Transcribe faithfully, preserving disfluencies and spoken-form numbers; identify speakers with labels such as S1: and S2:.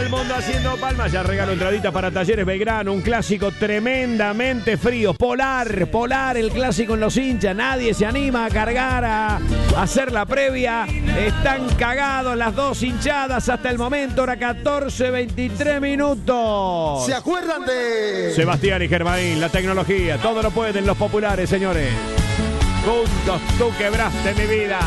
S1: el mundo haciendo palmas. Ya regalo entradita para Talleres Belgrano. Un clásico tremendamente frío. Polar, polar, el clásico en los hinchas. Nadie se anima a cargar, a hacer la previa. Están cagados las dos hinchadas hasta el momento. Hora catorce, veintitrés minutos.
S2: ¿Se acuerdan de
S1: Sebastián y Germain? La tecnología. Todo lo pueden los populares, señores. Juntos tú quebraste mi vida.